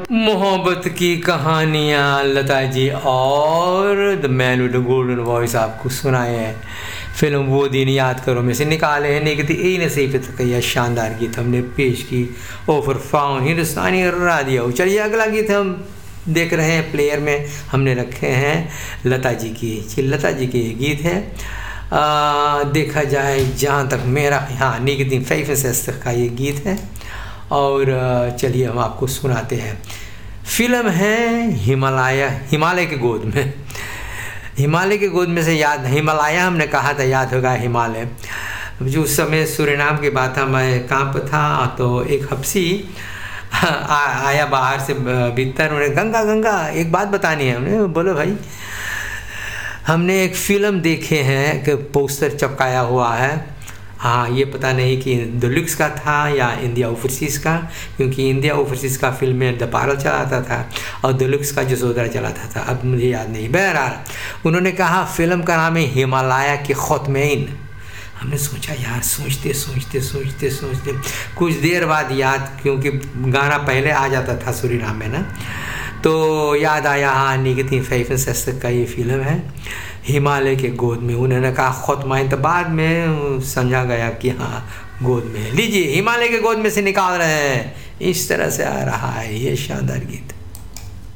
मोहब्बत की कहानियाँ लता जी और the man with the golden voice आपको सुनाए हैं। फिल्म वो दिन याद करो में से निकाले हैं निकती ई नसीब तक यह शानदार गीत हमने पेश की। ओवर फाउंड हिंदुस्तानी राडियो। चलिए अगला गीत हम देख रहे हैं प्लेयर में हमने रखे हैं लता जी की। लता जी के ये गीत है देखा जाए जहाँ तक मेरा यहाँ निकती फैफेस का ये गीत है। और चलिए हम आपको सुनाते हैं। फिल्म है हिमालय के गोद में। हिमालय के गोद में से याद हिमालय हमने कहा था, याद होगा हिमालय। जो उस समय सूरीनाम की बात था, मैं कहाँ पर था तो एक हफ्सी आया बाहर से भीतर। उन्हें गंगा गंगा एक बात बतानी है। उन्हें बोलो भाई हमने एक फ़िल्म देखे हैं कि पोस्टर चिपकाया हुआ है। हाँ ये पता नहीं कि डिलक्स का था या इंडिया ओवरसीज़ का, क्योंकि इंडिया ओवरसीज़ का फिल्म में द पारल चलाता था और डिलक्स का जसोदरा चलाता था, अब मुझे याद नहीं। बहरहाल उन्होंने कहा फिल्म का नाम है हिमालय के ख़त्मीन। हमने सोचा यार सोचते कुछ देर बाद याद, क्योंकि गाना पहले आ जाता था सूरीनाम में ना, तो याद आया हाँ निकती फैफेस का ये फिल्म है हिमालय के गोद में। उन्होंने कहा ख़त्मीन, तो बाद में समझा गया कि हाँ गोद में है। लीजिए हिमालय के गोद में से निकाल रहे हैं, इस तरह से आ रहा है ये शानदार गीत।